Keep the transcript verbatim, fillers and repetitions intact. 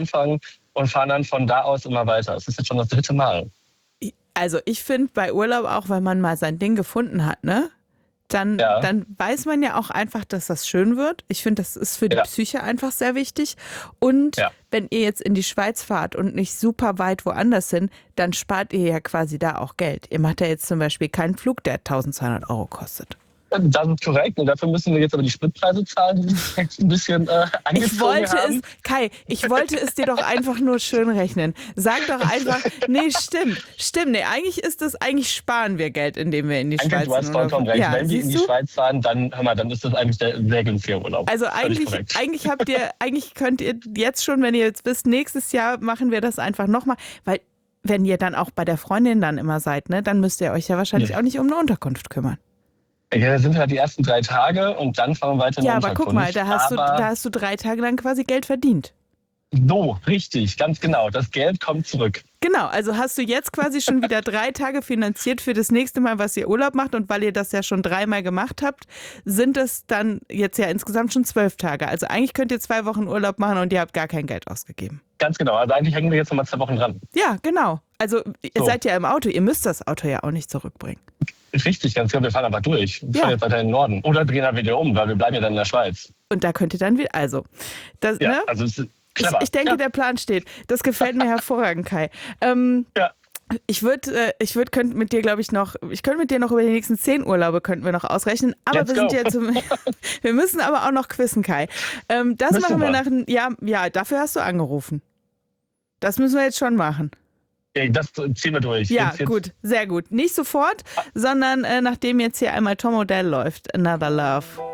anfangen und fahren dann von da aus immer weiter. Das ist jetzt schon das dritte Mal. Also ich finde bei Urlaub auch, wenn man mal sein Ding gefunden hat, ne? Dann, Ja, dann weiß man ja auch einfach, dass das schön wird. Ich finde, das ist für die ja, Psyche einfach sehr wichtig. Und ja. wenn ihr jetzt in die Schweiz fahrt und nicht super weit woanders hin, dann spart ihr ja quasi da auch Geld. Ihr macht ja jetzt zum Beispiel keinen Flug, der eintausendzweihundert Euro kostet. Das ist korrekt. Und dafür müssen wir jetzt aber die Spritpreise zahlen, die sich jetzt ein bisschen äh, Ich angezogen wollte haben. es, Kai, ich wollte es dir doch einfach nur schön rechnen. Sag doch einfach, nee, stimmt, stimmt, nee, eigentlich ist das, eigentlich sparen wir Geld, indem wir in die Eigentlich, Schweiz du hast sind. vollkommen recht. Ja, Wenn wir in siehst die du? Schweiz fahren, dann, hör mal, dann ist das eigentlich der sehr günstiger Urlaub. Also Völlig eigentlich, korrekt. eigentlich habt ihr, eigentlich könnt ihr jetzt schon, wenn ihr jetzt wisst, nächstes Jahr machen wir das einfach nochmal, weil wenn ihr dann auch bei der Freundin dann immer seid, ne, dann müsst ihr euch ja wahrscheinlich Ja. auch nicht um eine Unterkunft kümmern. Ja, da sind wir halt die ersten drei Tage und dann fahren wir weiter in Ja, die aber guck mal, Unterkunft. da hast du, da Aber hast du drei Tage lang quasi Geld verdient. so, richtig, ganz genau. Das Geld kommt zurück. Genau, also hast du jetzt quasi schon wieder drei Tage finanziert für das nächste Mal, was ihr Urlaub macht. Und weil ihr das ja schon dreimal gemacht habt, sind es dann jetzt ja insgesamt schon zwölf Tage. Also eigentlich könnt ihr zwei Wochen Urlaub machen und ihr habt gar kein Geld ausgegeben. Ganz genau. Also eigentlich hängen wir jetzt nochmal zwei Wochen dran. Ja, genau. Also ihr So. seid ja im Auto, ihr müsst das Auto ja auch nicht zurückbringen. Richtig, ganz genau. Wir fahren aber durch. Wir Ja. fahren jetzt weiter in den Norden. Oder drehen dann wieder um, weil wir bleiben ja dann in der Schweiz. Und da könnt ihr dann wieder, also, das, Ja, ne? also es ist Ich, clever. ich denke, ja. der Plan steht. Das gefällt mir hervorragend, Kai. Ähm, Ja. Ich würde, äh, ich würde, könnte mit dir, glaube ich, noch, ich könnte mit dir noch über die nächsten zehn Urlaube könnten wir noch ausrechnen. Aber Let's wir sind go. ja zum, wir müssen aber auch noch quizzen, Kai. Ähm, das Müssen machen wir wir. nach, ein- ja, ja, dafür hast du angerufen. Das müssen wir jetzt schon machen. Ey, das ziehen wir durch. Ja, Jetzt- jetzt- gut, sehr gut. Nicht sofort, sondern äh, nachdem jetzt hier einmal Tom Odell läuft. Another Love.